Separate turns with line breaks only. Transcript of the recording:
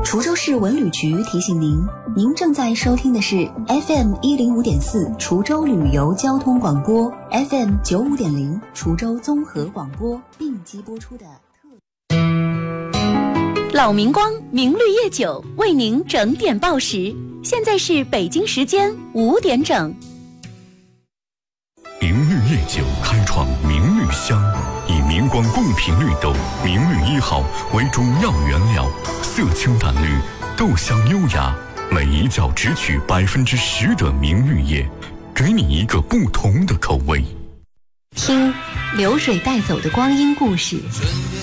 滁州市文旅局提醒您，您正在收听的是 FM105.4 滁州旅游交通广播， FM95.0 滁州综合广播并机播出的
老明光明绿夜酒为您整点报时，现在是北京时间5点整。
明绿夜酒开创明绿香，以明光贡品绿豆明绿1号为主要原料，色清淡绿，豆香优雅，每一窖只取10%的明绿叶，给你一个不同的口味。
听流水带走的光阴故事，